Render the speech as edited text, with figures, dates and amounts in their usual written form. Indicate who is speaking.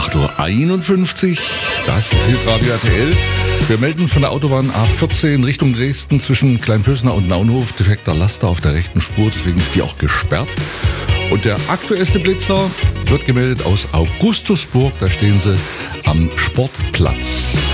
Speaker 1: 8:51 Uhr, das ist Hitradio RTL. Wir melden von der Autobahn A14 Richtung Dresden zwischen Kleinpösner und Naunhof defekter Laster auf der rechten Spur, deswegen ist die auch gesperrt. Und der aktuellste Blitzer wird gemeldet aus Augustusburg, da stehen sie am Sportplatz.